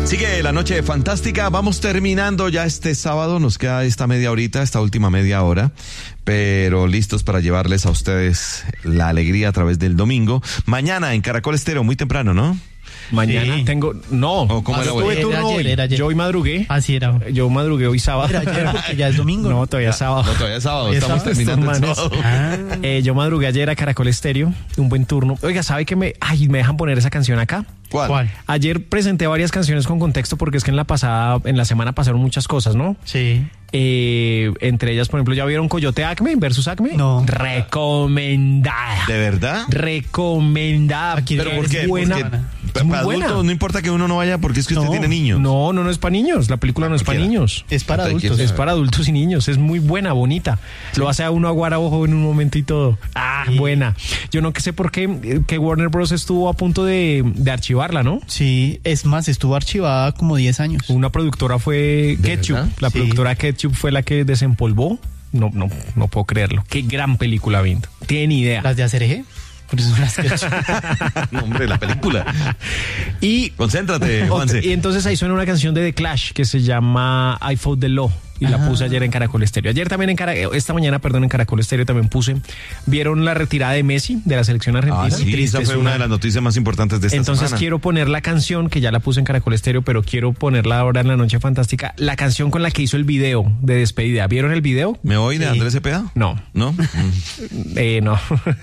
Sigue la noche fantástica, vamos terminando ya este sábado, nos queda esta media horita, esta última media hora, pero listos para llevarles a ustedes la alegría a través del domingo. Mañana en Caracol Estéreo, muy temprano, ¿no? Mañana tengo... No, ¿cómo era tuve turno hoy. Era ayer. Yo hoy madrugué. Así era. Yo madrugué hoy sábado. Era ayer porque ya es domingo. No, todavía es sábado. No, todavía es sábado, Todavía estamos sábado, terminando el estos sábado. Yo madrugué ayer a Caracol Estéreo, un buen turno. Oiga, ¿sabe que me dejan poner esa canción acá? ¿Cuál? Ayer presenté varias canciones con contexto porque es que en la semana pasaron muchas cosas, ¿no? Sí. Entre ellas, por ejemplo, ¿ya vieron Coyote Acme versus Acme? No. Recomendada. ¿De verdad? Recomendada. ¿Pero por qué? Es buena. Porque Es muy para buena. adultos no importa que uno no vaya porque es que usted No. tiene niños. No es para niños. La película no es para Cualquiera. niños. Es para Hasta ahí adultos. quiero Es para adultos y niños. Es muy buena, bonita. Lo hace a uno aguar a ojo en un momento y todo. Sí. Buena. Yo no sé por qué que Warner Bros. Estuvo a punto de archivarla, ¿no? Sí, es más, estuvo archivada como 10 años. Una productora fue ¿De Ketchup. verdad? La Sí. productora Ketchup fue la que desempolvó. No puedo creerlo. Qué gran película, Vinto. Tienen idea. Las de ACRG. Por eso son las que... No, hombre, la película. Y Concéntrate, Juanse. y entonces ahí suena una canción de The Clash que se llama I Fought the Law y la puse ayer en Caracol Estéreo. Ayer también esta mañana, en Caracol Estéreo también puse. ¿Vieron la retirada de Messi de la selección argentina? Ah, sí, Triste, esa fue es una de las noticias más importantes de esta Entonces semana. quiero poner la canción que ya la puse en Caracol Estéreo, pero quiero ponerla ahora en la Noche Fantástica, la canción con la que hizo el video de despedida. ¿Vieron el video? ¿Me oí de Sí. Andrés Cepeda? No. ¿No? No.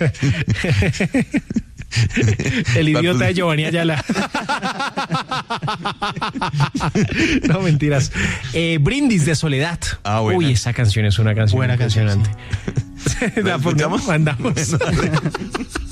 El idiota de Giovanni Ayala. No, mentiras. Brindis de Soledad. Ah, buena. Uy, esa canción es una canción Buena canción, impresionante. ¿La La ponemos, escuchamos? mandamos. Bueno, dale.